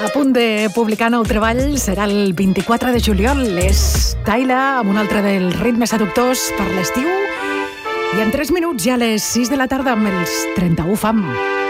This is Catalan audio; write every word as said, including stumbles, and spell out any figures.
A punt de publicar nou treball, serà el vint-i-quatre de juliol. És Tyla, amb un altre dels ritmes seductors per l'estiu. I en tres minuts, ja a les sis de la tarda, amb els trenta-u Fam.